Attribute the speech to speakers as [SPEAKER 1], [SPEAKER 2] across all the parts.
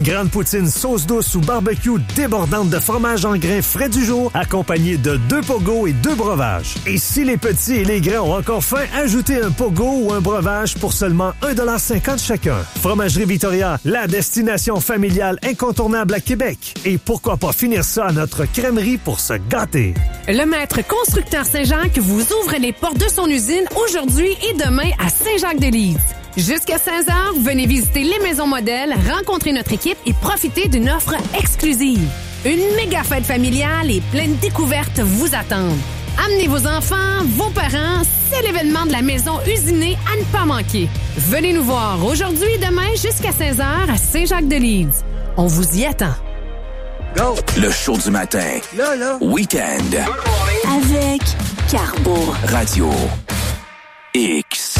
[SPEAKER 1] Grande poutine sauce douce ou barbecue débordante de fromage en grains frais du jour, accompagné de 2 pogos et 2 breuvages. Et si les petits et les grands ont encore faim, ajoutez un pogo ou un breuvage pour seulement 1,50$ chacun. Fromagerie Victoria, la destination familiale incontournable à Québec. Et pourquoi pas finir ça à notre crèmerie pour se gâter.
[SPEAKER 2] Le Maître Constructeur Saint-Jacques vous ouvre les portes de son usine aujourd'hui et demain à Saint-Jacques-de-Lise. Jusqu'à 16h, venez visiter les maisons modèles, rencontrer notre équipe et profiter d'une offre exclusive. Une méga fête familiale et pleine de découvertes vous attendent. Amenez vos enfants, vos parents, c'est l'événement de la maison usinée à ne pas manquer. Venez nous voir aujourd'hui et demain jusqu'à 16h à Saint-Jacques-de-Lise. On vous y attend.
[SPEAKER 3] Go! Le show du matin.
[SPEAKER 4] Là.
[SPEAKER 3] Week-end.
[SPEAKER 5] Avec Carbo.
[SPEAKER 3] Radio X.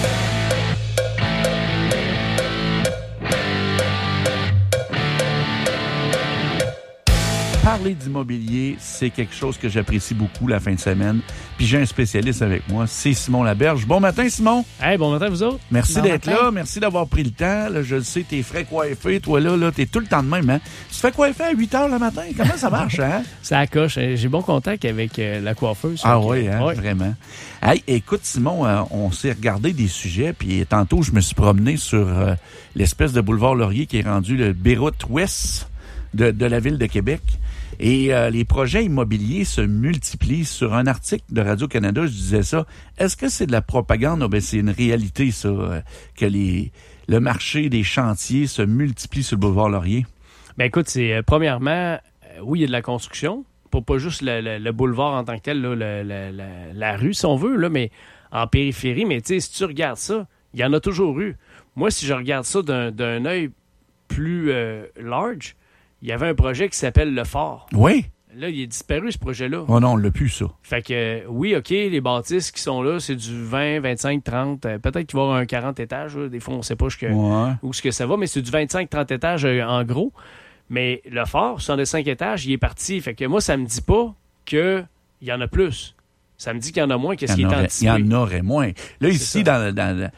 [SPEAKER 6] Parler d'immobilier, c'est quelque chose que j'apprécie beaucoup la fin de semaine. Puis j'ai un spécialiste avec moi, c'est Simon Laberge. Bon matin, Simon.
[SPEAKER 7] Hey, bon matin, vous autres.
[SPEAKER 6] Merci d'être là. Merci d'avoir pris le temps. Là, je le sais, t'es frais coiffé. Toi, là, t'es tout le temps de même. Hein? Tu te fais coiffer à 8 h le matin. Comment ça marche, hein?
[SPEAKER 7] Ça accroche. J'ai bon contact avec la coiffeuse.
[SPEAKER 6] Ah oui, hein? Ouais. Vraiment. Hey, écoute, Simon, on s'est regardé des sujets. Puis tantôt, je me suis promené sur l'espèce de boulevard Laurier qui est rendu le Beyrouth Ouest de la ville de Québec. Et les projets immobiliers se multiplient. Sur un article de Radio-Canada, je disais ça. Est-ce que c'est de la propagande? Oh, ben, c'est une réalité, ça, que le marché des chantiers se multiplie sur le boulevard Laurier.
[SPEAKER 7] Ben écoute, c'est premièrement, oui, il y a de la construction. Pas juste le boulevard en tant que tel, là, la rue, si on veut, là, mais en périphérie. Mais tu sais, si tu regardes ça, il y en a toujours eu. Moi, si je regarde ça d'un œil plus large, il y avait un projet qui s'appelle Le Fort.
[SPEAKER 6] Oui.
[SPEAKER 7] Là, il est disparu, ce projet-là.
[SPEAKER 6] Oh non, on l'a plus, ça.
[SPEAKER 7] Fait que, oui, OK, les bâtisses qui sont là, c'est du 20, 25, 30. Peut-être qu'il va y avoir un 40 étages. Là. Des fois, on ne sait pas où ce que ça va, mais c'est du 25, 30 étages en gros. Mais Le Fort, 65 étages, il est parti. Fait que moi, ça me dit pas qu'il y en a plus. Ça me dit qu'il y en a moins que ce qui est anticipé.
[SPEAKER 6] Il y en aurait moins. Là, ici, dans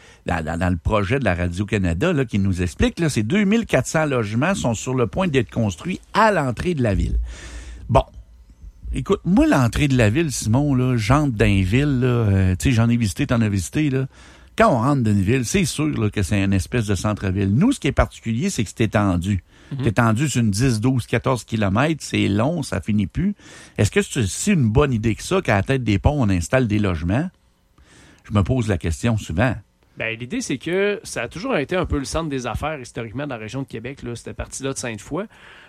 [SPEAKER 6] le projet de la Radio-Canada là, qui nous explique, là, c'est 2400 logements sont sur le point d'être construits à l'entrée de la ville. Bon. Écoute, moi, l'entrée de la ville, Simon, là, j'entre dans une ville, là, tu sais, j'en ai visité, t'en as visité, là. Quand on rentre dans une ville, c'est sûr là, que c'est une espèce de centre-ville. Nous, ce qui est particulier, c'est que c'est étendu. C'est étendu sur une 10, 12, 14 kilomètres. C'est long, ça finit plus. Est-ce que c'est une bonne idée que ça, qu'à la tête des ponts, on installe des logements? Je me pose la question souvent.
[SPEAKER 7] Ben, l'idée, c'est que ça a toujours été un peu le centre des affaires, historiquement, dans la région de Québec. Là, cette partie-là de Sainte-Foy.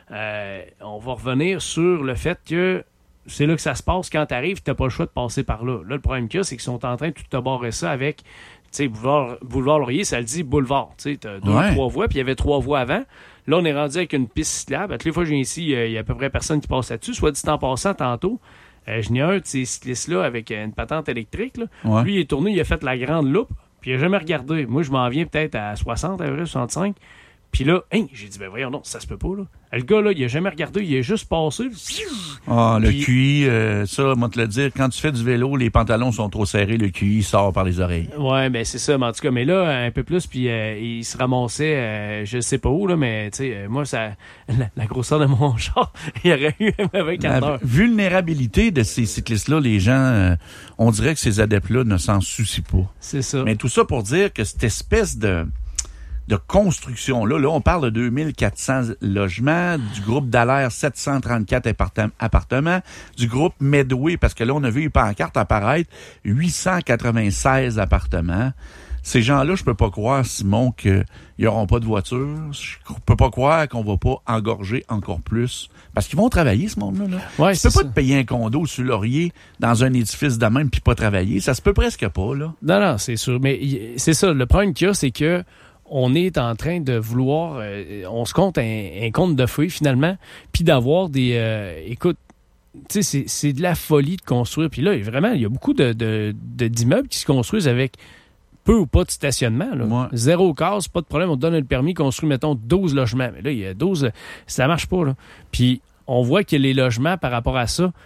[SPEAKER 7] On va revenir sur le fait que c'est là que ça se passe. Quand tu arrives, tu n'as pas le choix de passer par là. Là, le problème qu'il y a, c'est qu'ils sont en train de tout aborder ça avec... Tu sais, boulevard Laurier, ça le dit boulevard. Tu sais, t'as 2 ou 3 voies, puis il y avait 3 voies avant. Là, on est rendu avec une piste cyclable. Toutes les fois que je viens ici, il y a à peu près personne qui passe là-dessus. Soit dit en passant tantôt, je n'ai un de ces cyclistes-là avec une patente électrique. Là. Ouais. Lui, il est tourné, il a fait la grande loupe, puis il n'a jamais regardé. Moi, je m'en viens peut-être à 60, à peu près, 65. Puis là, j'ai dit, ben voyons, non, ça se peut pas, là. Le gars, là, il a jamais regardé, il est juste passé.
[SPEAKER 6] Le QI, ça, moi te le dire, quand tu fais du vélo, les pantalons sont trop serrés, le QI sort par les oreilles.
[SPEAKER 7] Ouais, ben c'est ça, mais en tout cas, mais là, un peu plus, puis il se ramassait, je sais pas où, là, mais tu sais, moi, ça, la grosseur de mon char, il y aurait eu avec un
[SPEAKER 6] La vulnérabilité de ces cyclistes-là, les gens, on dirait que ces adeptes-là ne s'en soucient pas.
[SPEAKER 7] C'est ça.
[SPEAKER 6] Mais tout ça pour dire que cette espèce de construction-là. Là, on parle de 2400 logements, du groupe Dallaire, 734 appartements, du groupe Medway, parce que là, on a vu une pancarte apparaître, 896 appartements. Ces gens-là, je peux pas croire, Simon, qu'ils n'auront pas de voiture. Je peux pas croire qu'on va pas engorger encore plus. Parce qu'ils vont travailler, ce monde-là. Là.
[SPEAKER 7] Ouais,
[SPEAKER 6] tu peux pas te payer un condo sur Laurier dans un édifice de même puis pas travailler. Ça se peut presque pas, là.
[SPEAKER 7] Non, c'est sûr. Mais c'est ça. Le problème qu'il y a, c'est que on est en train de vouloir... on se compte un compte de feuilles, finalement, puis d'avoir des... écoute, tu sais, c'est de la folie de construire. Puis là, vraiment, il y a beaucoup d'immeubles qui se construisent avec peu ou pas de stationnement. Là. Ouais. 0 case, pas de problème, on te donne le permis, construit, mettons, 12 logements. Mais là, il y a 12... Ça marche pas, là. Puis on voit que les logements, par rapport à ça,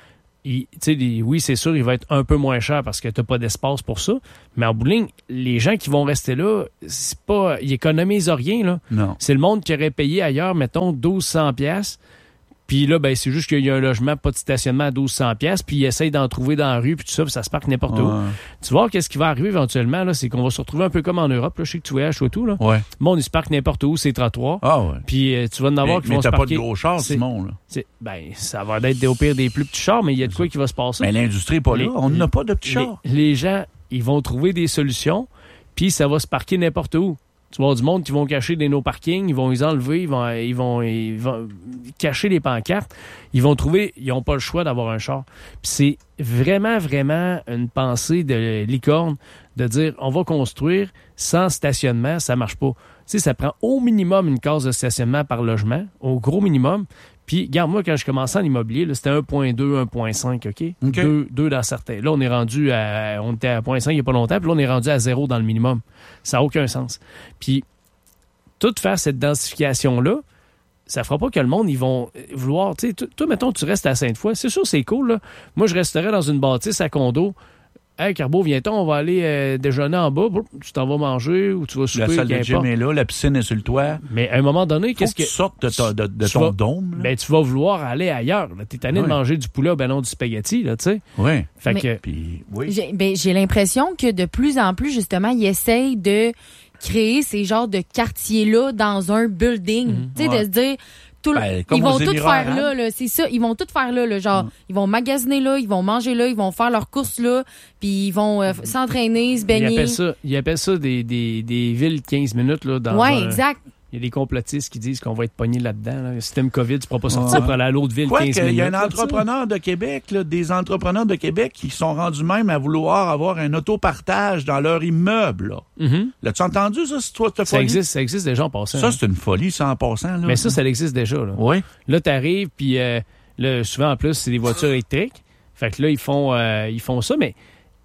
[SPEAKER 7] oui, c'est sûr, il va être un peu moins cher parce que tu n'as pas d'espace pour ça. Mais en bout de ligne, les gens qui vont rester là, c'est pas, ils économisent rien. Là.
[SPEAKER 6] Non.
[SPEAKER 7] C'est le monde qui aurait payé ailleurs, mettons, 1200$. Puis là, ben, c'est juste qu'il y a un logement, pas de stationnement à 1200$, puis ils essayent d'en trouver dans la rue, puis tout ça, puis ça se parque n'importe où. Tu vois, qu'est-ce qui va arriver éventuellement, là, c'est qu'on va se retrouver un peu comme en Europe. Là, je sais que tu voyages ou tout. Là.
[SPEAKER 6] Ouais.
[SPEAKER 7] Le monde, il se parque n'importe où, c'est trottoirs.
[SPEAKER 6] Ah ouais.
[SPEAKER 7] Puis tu vas en avoir qui vont se
[SPEAKER 6] parquer. Mais t'as pas de
[SPEAKER 7] parquer.
[SPEAKER 6] gros chars, Simon. Là.
[SPEAKER 7] Ben, ça va être au pire des plus petits chars, mais il y a de quoi qui va se passer.
[SPEAKER 6] Mais l'industrie n'est pas là. On n'a pas de petits chars.
[SPEAKER 7] Les gens, ils vont trouver des solutions, puis ça va se parquer n'importe où. Tu vas avoir du monde qui vont cacher des no-parking, ils vont les enlever, ils vont cacher les pancartes. Ils vont trouver, ils n'ont pas le choix d'avoir un char. Puis c'est vraiment, vraiment une pensée de licorne de dire, on va construire sans stationnement, ça marche pas. Tu sais, ça prend au minimum une case de stationnement par logement, au gros minimum. Puis, regarde, moi, quand je commençais en immobilier, là, c'était 1.2, 1.5, OK? 2 dans certains. Là, on était à 0.5 il n'y a pas longtemps, puis là, on est rendu à 0 dans le minimum. Ça n'a aucun sens. Puis, tout faire cette densification-là, ça fera pas que le monde, ils vont vouloir... Tu sais, toi, mettons, tu restes à Sainte-Foy. C'est sûr, c'est cool, là. Moi, je resterais dans une bâtisse à condo. Hey, Carbo, viens-on, on va aller déjeuner en bas. Tu t'en vas manger ou tu vas souper.
[SPEAKER 6] La salle de gym est là, la piscine est sur le toit.
[SPEAKER 7] Mais à un moment donné, qu'est-ce que...
[SPEAKER 6] tu sortes de ton dôme.
[SPEAKER 7] Ben, tu vas vouloir aller ailleurs. T'es tanné de manger du poulet, ben non, du spaghetti, là, tu sais.
[SPEAKER 6] Oui.
[SPEAKER 7] Fait que...
[SPEAKER 6] Puis, oui.
[SPEAKER 4] J'ai l'impression que de plus en plus, justement, ils essayent de créer ces genres de quartiers-là dans un building. Tu sais, de se dire... ils vont tout faire là, c'est ça. Ils vont tout faire là, genre, ils vont magasiner là, ils vont manger là, ils vont faire leurs courses là, puis ils vont s'entraîner, se baigner.
[SPEAKER 7] Ils appellent ça des villes 15 minutes, là.
[SPEAKER 4] Exact.
[SPEAKER 7] Il y a des complotistes qui disent qu'on va être pogné là-dedans. Là. Le système COVID, tu ne pourras pas sortir pour aller à l'autre ville 15 minutes.
[SPEAKER 6] Il y a un entrepreneur de Québec, là, des entrepreneurs de Québec qui sont rendus même à vouloir avoir un autopartage dans leur immeuble. Là. L'as-tu entendu, ça, si toi, t'as
[SPEAKER 7] ça existe déjà en passant.
[SPEAKER 6] Ça, c'est une folie, 100%. Là.
[SPEAKER 7] Mais ça existe déjà. Là.
[SPEAKER 6] Oui.
[SPEAKER 7] Là, t'arrives, puis là, souvent, en plus, c'est des voitures électriques. Fait que là, ils font ça, mais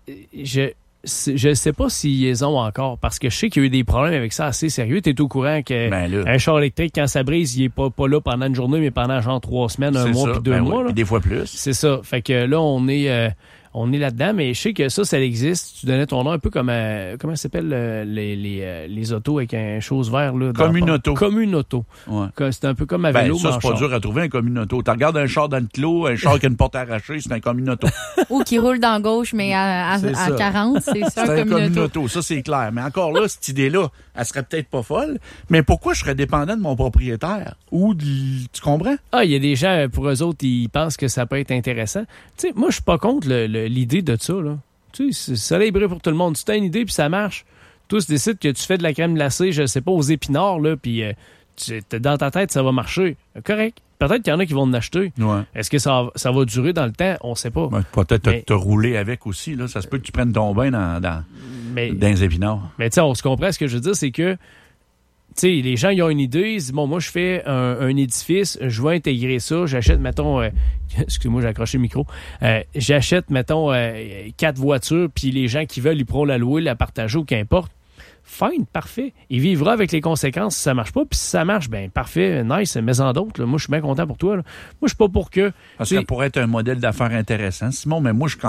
[SPEAKER 7] je ne sais pas s'ils les ont encore, parce que je sais qu'il y a eu des problèmes avec ça assez sérieux. Tu es au courant qu'un char électrique, quand ça brise, il n'est pas là pendant une journée, mais pendant genre 3 semaines, un mois, puis 2 mois.
[SPEAKER 6] Oui, des fois plus.
[SPEAKER 7] C'est ça. Fait que là, on est là-dedans, mais je sais que ça existe. Tu donnais ton nom un peu comme, comment ça s'appelle les autos avec un chose vert, là?
[SPEAKER 6] Communauto.
[SPEAKER 7] Communauto.
[SPEAKER 6] Ouais.
[SPEAKER 7] C'est un peu comme à vélo.
[SPEAKER 6] Ça, c'est pas dur à trouver, un communauto. Tu regardes un char dans le clos, un char qui a une porte arrachée, c'est un communauto.
[SPEAKER 4] Ou qui roule dans gauche, mais à 40, c'est ça, un communauto.
[SPEAKER 6] Ça, c'est clair. Mais encore là, cette idée-là, elle serait peut-être pas folle. Mais pourquoi je serais dépendant de mon propriétaire? Tu comprends?
[SPEAKER 7] Il y a des gens, pour eux autres, ils pensent que ça peut être intéressant. Tu sais, moi, je suis pas contre l'idée de ça, là. Tu sais, ça brille pour tout le monde. Tu as une idée, puis ça marche. Toi, tu décides que tu fais de la crème glacée, je sais pas, aux épinards, là, puis dans ta tête, ça va marcher. Correct. Peut-être qu'il y en a qui vont en acheter. Ouais. Est-ce que ça va durer dans le temps? On sait pas.
[SPEAKER 6] Peut-être te rouler avec aussi, là. Ça se peut que tu prennes ton bain dans les épinards.
[SPEAKER 7] Mais tu sais, on se comprend. Ce que je veux dire, c'est que tu sais, les gens, ils ont une idée, ils disent, bon, moi, je fais un édifice, je vais intégrer ça, j'achète, mettons, excuse-moi, j'ai accroché le micro, j'achète, mettons, 4 voitures, puis les gens qui veulent, ils pourront la louer, la partager ou qu'importe. Fine, parfait. Il vivra avec les conséquences si ça marche pas, puis si ça marche, ben parfait, nice, mets-en d'autres. Là. Moi, je suis bien content pour toi. Là. Moi, je suis pas pour que...
[SPEAKER 6] Parce que ça pourrait être un modèle d'affaires intéressant, Simon, mais moi, je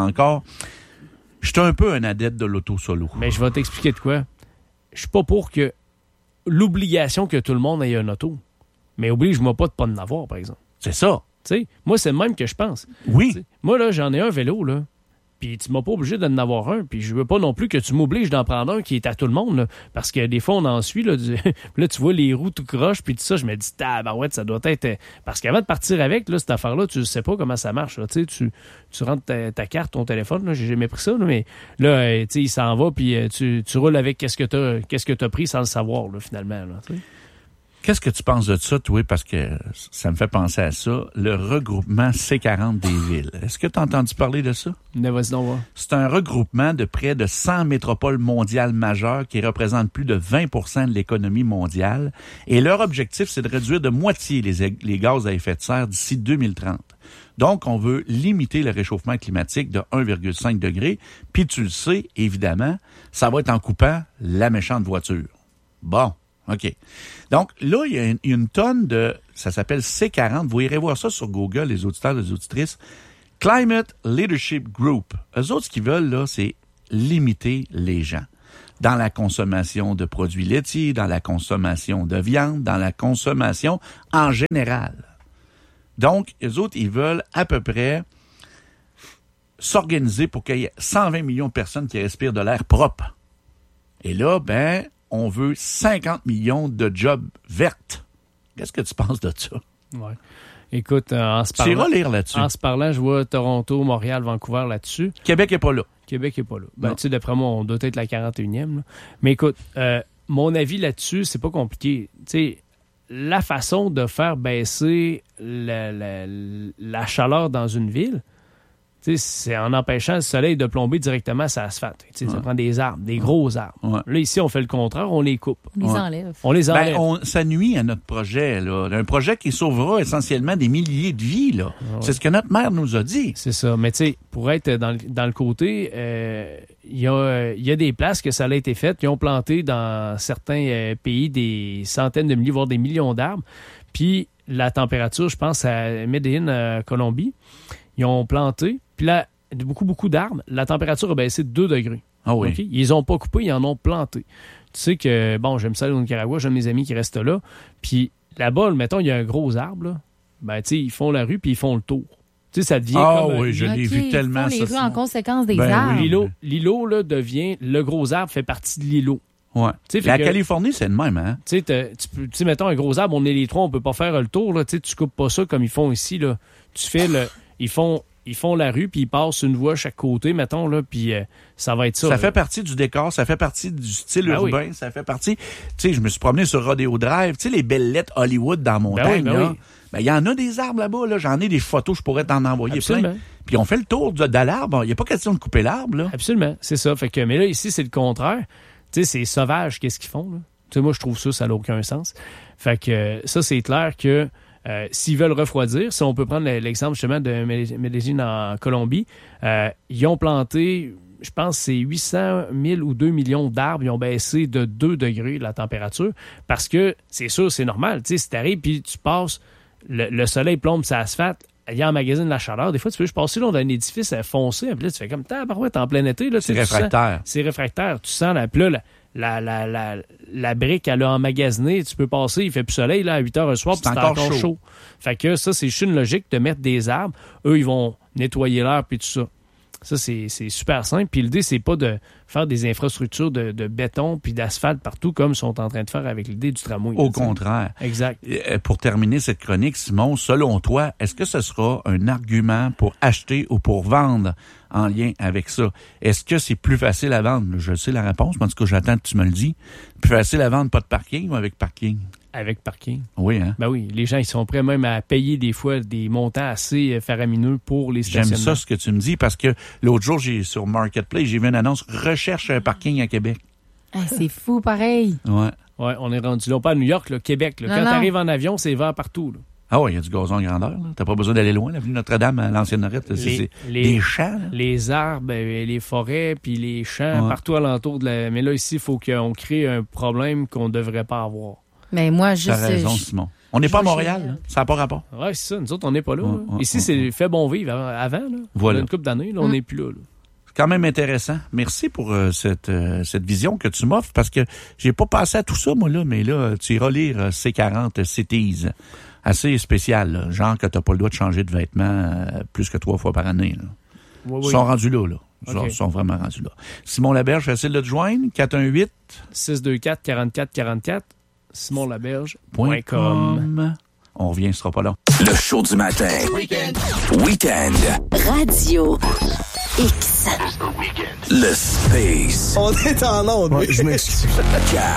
[SPEAKER 6] suis un peu un adepte de l'auto-solo.
[SPEAKER 7] Mais je vais t'expliquer de quoi. Je suis pas pour que l'obligation que tout le monde ait un auto. Mais oblige-moi pas de pas en avoir, par exemple.
[SPEAKER 6] C'est ça.
[SPEAKER 7] T'sais, moi, c'est le même que je pense.
[SPEAKER 6] Oui.
[SPEAKER 7] T'sais, moi, là, j'en ai un vélo, là. Puis tu m'as pas obligé d'en avoir un. Puis je veux pas non plus que tu m'obliges d'en prendre un qui est à tout le monde. Là, parce que des fois, on en suit. Là, là tu vois les roues tout croches. Puis tout ça, je me dis, tabarouette, ça doit être... Parce qu'avant de partir avec, là, cette affaire-là, tu sais pas comment ça marche. Là, tu rentres ta carte, ton téléphone. Là, j'ai jamais pris ça. Là, mais là, il s'en va. Puis tu roules avec qu'est-ce que t'as pris sans le savoir, là, finalement. Là, t'sais.
[SPEAKER 6] Qu'est-ce que tu penses de ça, toi? Parce que ça me fait penser à ça. Le regroupement C40 des villes. Est-ce que tu as entendu parler de ça?
[SPEAKER 7] Vas-y donc voir.
[SPEAKER 6] C'est un regroupement de près de 100 métropoles mondiales majeures qui représentent plus de 20% de l'économie mondiale. Et leur objectif, c'est de réduire de moitié les gaz à effet de serre d'ici 2030. Donc, on veut limiter le réchauffement climatique de 1,5 degré. Puis tu le sais, évidemment, ça va être en coupant la méchante voiture. Bon. OK. Donc, là, il y a une tonne de... Ça s'appelle C40. Vous irez voir ça sur Google, les auditeurs, les auditrices. Climate Leadership Group, eux autres, ce qu'ils veulent, là, c'est limiter les gens dans la consommation de produits laitiers, dans la consommation de viande, dans la consommation en général. Donc, eux autres, ils veulent à peu près s'organiser pour qu'il y ait 120 millions de personnes qui respirent de l'air propre. Et là, on veut 50 millions de jobs vertes. Qu'est-ce que tu penses de ça?
[SPEAKER 7] Ouais. Écoute, en se parlant, je vois Toronto, Montréal, Vancouver là-dessus.
[SPEAKER 6] Québec n'est pas là.
[SPEAKER 7] Québec n'est pas là. Tu sais, d'après moi, on doit être la 41e. Là. Mais écoute, mon avis là-dessus, c'est pas compliqué. Tu sais, la façon de faire baisser la chaleur dans une ville, c'est en empêchant le soleil de plomber directement sur l'asphalte. Ça prend des arbres, des gros arbres. Ouais. Là, ici, on fait le contraire, on les coupe.
[SPEAKER 4] On les enlève.
[SPEAKER 6] Ça nuit à notre projet, là. Un projet qui sauvera essentiellement des milliers de vies, là. Ouais. C'est ce que notre maire nous a dit.
[SPEAKER 7] C'est ça. Mais tu sais, pour être dans le côté, il y a des places que ça a été fait, qui ont planté dans certains pays des centaines de milliers, voire des millions d'arbres. Puis la température, je pense à Medellín, Colombie, ils ont planté. Puis là, beaucoup d'arbres, la température a baissé de 2 degrés.
[SPEAKER 6] Ah oui.
[SPEAKER 7] Okay? Ils les ont pas coupés, ils en ont planté. Tu sais que, j'aime ça au Nicaragua, j'ai mes amis qui restent là. Puis là-bas, mettons, il y a un gros arbre, là. Tu sais, ils font la rue, puis ils font le tour. Tu sais, ça devient comme...
[SPEAKER 6] Ah oui, je l'ai vu tellement.
[SPEAKER 4] Ils font les rues en conséquence des arbres.
[SPEAKER 7] Oui. L'îlot, là, devient... Le gros arbre fait partie de l'îlot.
[SPEAKER 6] Ouais. La Californie, c'est le même, hein?
[SPEAKER 7] Tu sais, mettons, un gros arbre, on est les trois, on peut pas faire le tour, là. Tu sais, tu coupes pas ça comme ils font ici, là. Tu fais Ils font la rue, puis ils passent une voie à chaque côté, mettons, là, puis ça va être ça.
[SPEAKER 6] Ça fait partie du décor, ça fait partie du style urbain, oui. Ça fait partie... Tu sais, je me suis promené sur Rodeo Drive, tu sais, les belles lettres Hollywood dans la montagne, là. Il y en a des arbres là-bas, là. J'en ai des photos, je pourrais t'en envoyer
[SPEAKER 7] Absolument.
[SPEAKER 6] Plein. Puis on fait le tour de l'arbre. Il n'y a pas question de couper l'arbre, là.
[SPEAKER 7] Absolument, c'est ça. Fait que, mais là, ici, c'est le contraire. Tu sais, c'est sauvage, qu'est-ce qu'ils font, là? Tu sais, moi, je trouve ça n'a aucun sens. Fait que ça, c'est clair que s'ils veulent refroidir, si on peut prendre l'exemple justement de Medellín en Colombie, ils ont planté, je pense, c'est 800 000 ou 2 millions d'arbres. Ils ont baissé de 2 degrés la température parce que, c'est sûr, c'est normal. Tu sais, si t'arrives puis tu passes, le soleil plombe sur l'asphalte, il emmagasine la chaleur. Des fois, tu peux juste passer dans un édifice foncé, puis là, tu fais comme tabarouette en plein été. Là,
[SPEAKER 6] c'est réfractaire.
[SPEAKER 7] C'est réfractaire. Tu sens la brique, elle a emmagasiné. Tu peux passer, il fait plus soleil là, à 8 heures le soir, puis c'est encore chaud. Fait que ça, c'est juste une logique de mettre des arbres. Eux, ils vont nettoyer l'air, puis tout ça. Ça, c'est super simple. Puis l'idée, c'est pas de faire des infrastructures de béton puis d'asphalte partout comme ils sont en train de faire avec l'idée du tramway.
[SPEAKER 6] Au contraire.
[SPEAKER 7] Exact.
[SPEAKER 6] Pour terminer cette chronique, Simon, selon toi, est-ce que ce sera un argument pour acheter ou pour vendre en lien avec ça? Est-ce que c'est plus facile à vendre? Je sais la réponse, mais en tout cas, j'attends que tu me le dis. Plus facile à vendre pas de parking ou avec parking?
[SPEAKER 7] Avec parking.
[SPEAKER 6] Oui, hein?
[SPEAKER 7] Ben oui, les gens, ils sont prêts même à payer des fois des montants assez faramineux pour les stationnements.
[SPEAKER 6] J'aime ça, ce que tu me dis, parce que l'autre jour, sur Marketplace, j'ai vu une annonce « Recherche un parking à Québec ».
[SPEAKER 4] C'est fou, pareil.
[SPEAKER 6] Ouais.
[SPEAKER 7] Ouais, on est rendu là, pas à New York, là, Québec. Là. Quand t'arrives en avion, c'est vert partout. Là.
[SPEAKER 6] Ah oui, il y a du gazon en grandeur. Là. T'as pas besoin d'aller loin. L'avenue Notre-Dame, à l'ancienne Lorette, c'est des champs. Là.
[SPEAKER 7] Les arbres, les forêts, puis les champs, partout alentour de la... Mais là, ici, il faut qu'on crée un problème qu'on ne devrait pas avoir.
[SPEAKER 4] Mais moi, juste...
[SPEAKER 6] T'as raison, Simon. On n'est pas à Montréal, là. Ça n'a pas rapport.
[SPEAKER 7] Oui, c'est ça. Nous autres, on n'est pas là. Ici, c'est fait bon vivre avant. Là.
[SPEAKER 6] Voilà.
[SPEAKER 7] Une couple d'années, là, on n'est plus là.
[SPEAKER 6] C'est quand même intéressant. Merci pour cette vision que tu m'offres, parce que j'ai pas passé à tout ça, moi, là, mais là, tu iras lire C40 Cities. Assez spécial, là. Genre que t'as pas le droit de changer de vêtements plus que 3 fois par année. Là. Oui. Ils sont rendus là. Ils sont vraiment rendus là. Simon Laberge, facile de te joindre.
[SPEAKER 7] 418-624-4444. SimonLaberge.com.
[SPEAKER 6] On revient, ce sera pas long.
[SPEAKER 3] Le show du matin. Weekend.
[SPEAKER 5] Radio X.
[SPEAKER 3] Le Space.
[SPEAKER 8] On est en onde.
[SPEAKER 3] Ouais, je m'excuse.